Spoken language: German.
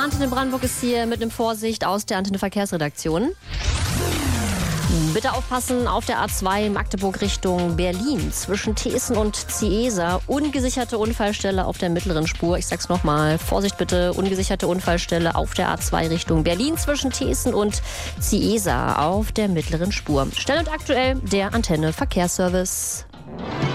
Antenne Brandenburg ist hier mit einem Vorsicht aus der Antenne Verkehrsredaktion. Bitte aufpassen, auf der A2 Magdeburg Richtung Berlin zwischen Teeßen und Ziesa. Ungesicherte Unfallstelle auf der mittleren Spur. Ich sag's nochmal, Vorsicht bitte, ungesicherte Unfallstelle auf der A2 Richtung Berlin zwischen Teeßen und Ziesa auf der mittleren Spur. Schnell und aktuell der Antenne Verkehrsservice.